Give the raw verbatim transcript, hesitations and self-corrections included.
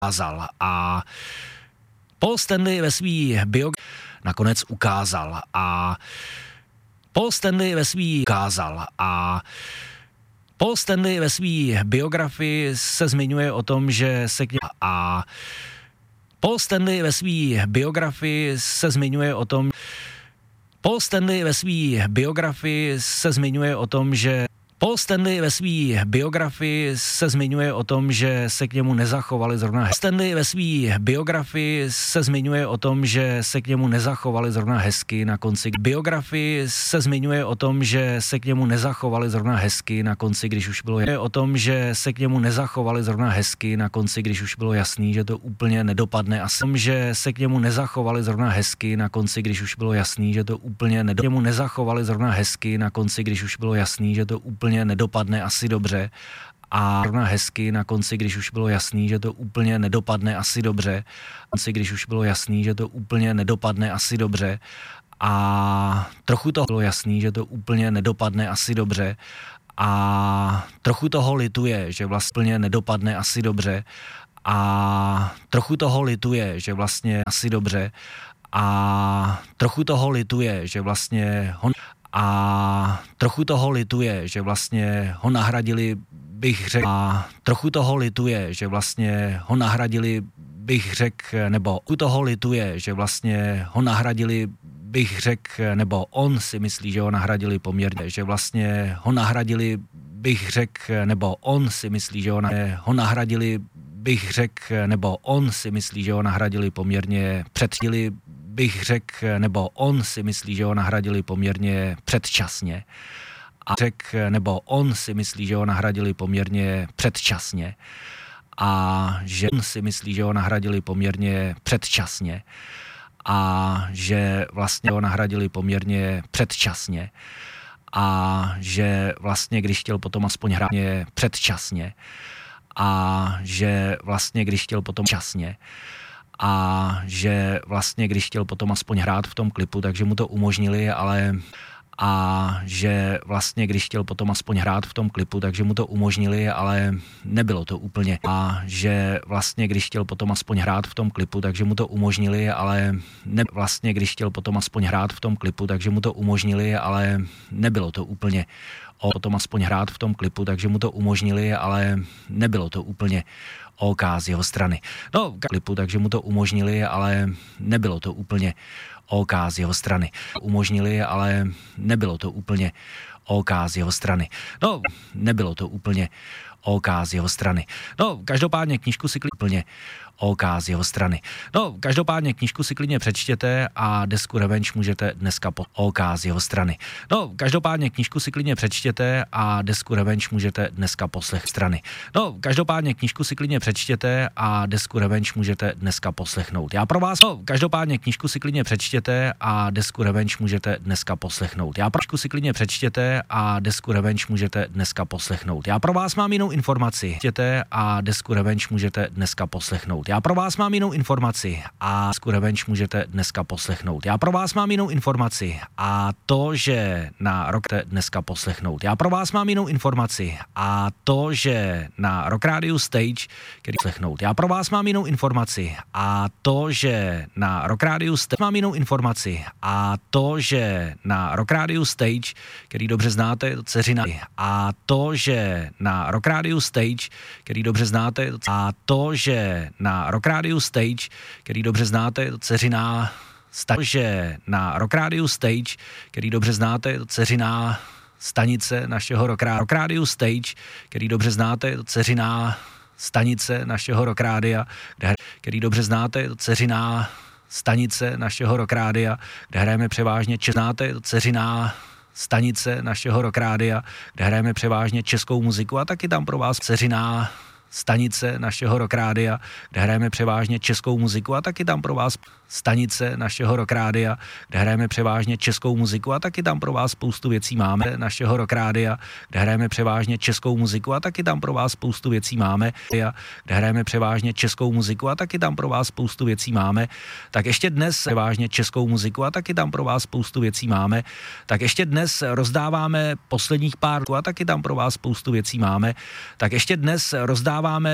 ukázal a Paul Stanley ve svý biografii nakonec ukázal a Paul Stanley ve svý ukázal a Paul Stanley ve svý biografii se zmiňuje o tom, že se k němu a Paul Stanley ve svý biografii se zmiňuje o tom Paul Stanley ve svý biografii se zmiňuje o tom, že Paul Stanley ve svý biografii se zmiňuje o tom, že se k němu nezachovali zrovna hezky. Stanley ve svý biografii se zmiňuje o tom, že se k němu nezachovali zrovna hezky na konci. Biografii se zmiňuje o tom, že se k němu nezachovali zrovna hezky na konci, když už bylo je o tom, že se k němu nezachovali zrovna hezky na konci, když už bylo jasný, že to úplně nedopadne a jsem, že se k němu nezachovali zrovna hezky na konci, když už bylo jasný, že to úplně nedo... němu nezachovali zrovna hezky na konci, když už bylo jasný, že to úplně nedopadne asi dobře a zrovna hezky na konci, když už bylo jasný, že to úplně nedopadne asi dobře, konci, když už bylo jasný, že to úplně nedopadne asi dobře a trochu toho bylo jasný, že to úplně nedopadne asi dobře a trochu toho lituje, že vlastně nedopadne asi dobře a trochu toho lituje, že vlastně asi dobře a trochu toho lituje, že vlastně ho a trochu toho lituje, že vlastně ho nahradili, bych řekl, a trochu toho lituje, že vlastně ho nahradili, bych řekl, nebo u toho lituje, že vlastně ho nahradili, bych řekl, nebo on si myslí, že ho nahradili poměrně, že vlastně ho nahradili, bych řekl, nebo on si myslí, že ho, ho nahradili, bych řekl, nebo on si myslí, že ho nahradili poměrně předtili, bych řekl, nebo on si myslí, že ho nahradili poměrně předčasně. A řekl, nebo on si myslí, že ho nahradili poměrně předčasně. A že on si myslí, že ho nahradili poměrně předčasně. A že vlastně ho nahradili poměrně předčasně. A že vlastně, když chtěl potom aspoň hrát předčasně. A že vlastně, když chtěl potom časně. A že vlastně, když chtěl potom aspoň hrát v tom klipu, takže mu to umožnili, ale a že vlastně, když chtěl potom aspoň hrát v tom klipu, takže mu to umožnili, ale nebylo to úplně. A že vlastně, když chtěl potom aspoň hrát v tom klipu, takže mu to umožnili, ale ne, vlastně, když chtěl potom aspoň hrát v tom klipu, takže mu to umožnili, ale nebylo to úplně. O tom aspoň hrát v tom klipu, takže mu to umožnili, ale nebylo to úplně OK z jeho strany. No, klipu, takže mu to umožnili, ale nebylo to úplně OK z jeho strany. Umožnili, ale nebylo to úplně OK z jeho strany. No, nebylo to úplně OK z jeho strany. No, každopádně knížku si klidně úplně OK z jeho strany. No, každopádně knížku si klidně přečtěte a desku Revenge můžete dneska po OK z jeho strany. No, každopádně knížku si klidně přečtěte a desku Revenge můžete dneska poslech strany. No, každopádně knížku si klidně přečtěte a desku Revenge můžete dneska poslechnout. Já pro vás, no, každopádně knížku si klidně přečtěte a desku Revenge můžete dneska poslechnout. Já pro knížku si klidně přečtěte a desku Revenge můžete dneska poslechnout. Já pro vás mám jinou informaci. Čtěte a desku Revenge můžete dneska poslechnout. Já pro vás mám jinou informaci a desku Revenge můžete dneska poslechnout. Já pro vás mám jinou informaci a to, že na rok dneska poslechnout. Já pro vás mám jinou informaci a to, že na Rock Radio Stage, který poslechnout. Já pro vás mám jinou informaci a to, že na Rock Radio Stage mám jinou informaci a to, že na Rock Radio Stage, který dobře znáte, je to dceřina a to, že na Rock Radio Stage, který dobře znáte, je to a to, že na Rock Radio Stage, který dobře znáte, je to dceřiná stanice, že na Rock Radio Stage, který dobře znáte, je to dceřiná stanice našeho Rock Radio Stage, který dobře znáte, je to dceřiná stanice našeho Rock Rádia, kde, který dobře znáte, je to dceřiná stanice našeho Rock Rádia, kde hrajeme převážně, znáte, je to dceřiná stanice našeho Rock Rádia, kde hrajeme převážně českou muziku a taky tam pro vás dceřiná stanice našeho Rock Rádia, kde hrajeme převážně českou muziku a taky tam pro vás stanice našeho Rock Rádia, kde hrajeme převážně českou muziku a taky tam pro vás spoustu věcí máme našeho Rock Rádia, kde hrajeme převážně českou muziku a taky tam pro vás spoustu věcí máme, kde hrajeme převážně českou muziku a taky tam pro vás spoustu věcí máme. Tak ještě dnes převážně českou muziku a taky tam pro vás spoustu věcí máme. Tak ještě dnes rozdáváme posledních pár a taky tam pro vás spoustu věcí máme. Tak ještě dnes rozdáváme